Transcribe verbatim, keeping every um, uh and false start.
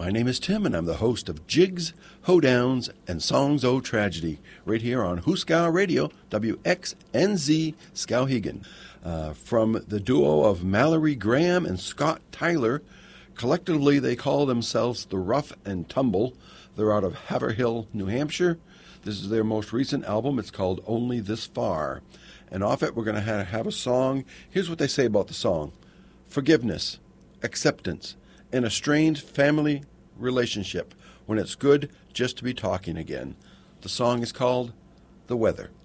My name is Tim, and I'm the host of Jigs, Hoedowns, and Songs O Tragedy, right here on Hooskow Radio, W X N Z Skowhegan. Uh, from the duo of Mallory Graham and Scott Tyler, collectively they call themselves the Rough and Tumble. They're out of Haverhill, New Hampshire. This is their most recent album. It's called Only This Far. And off it, we're going to ha- have a song. Here's what they say about the song. Forgiveness, acceptance, and a strained family relationship when it's good just to be talking again. The song is called The Weather.